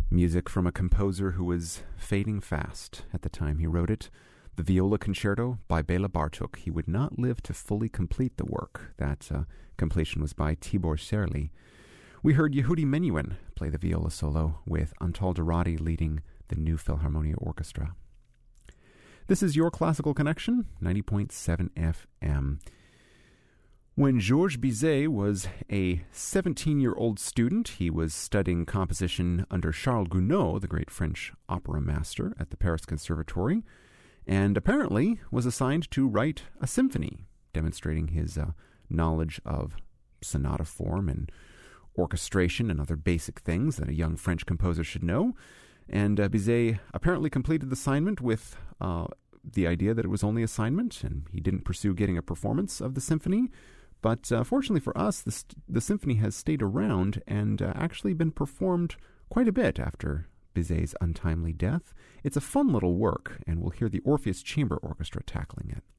Music from a composer who was fading fast at the time he wrote it, the Viola Concerto by Bela Bartok. He would not live to fully complete the work. That completion was by Tibor Serli. We heard Yehudi Menuhin play the viola solo, with Antal Dorati leading the New Philharmonia Orchestra. This is Your Classical Connection, 90.7 FM. When Georges Bizet was a 17-year-old student, he was studying composition under Charles Gounod, the great French opera master, at the Paris Conservatory, and apparently was assigned to write a symphony, demonstrating his knowledge of sonata form and orchestration and other basic things that a young French composer should know. And Bizet apparently completed the assignment with the idea that it was only assignment, and he didn't pursue getting a performance of the symphony. But fortunately for us, the symphony has stayed around and actually been performed quite a bit after Bizet's untimely death. It's a fun little work, and we'll hear the Orpheus Chamber Orchestra tackling it.